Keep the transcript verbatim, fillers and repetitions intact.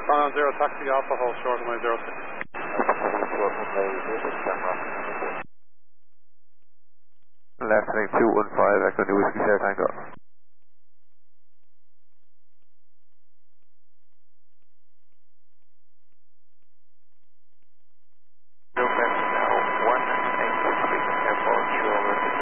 Conan zero, taxi Alpha, hold short runway zero six. Left heading two one five, Echo New Whiskey Sierra Tango.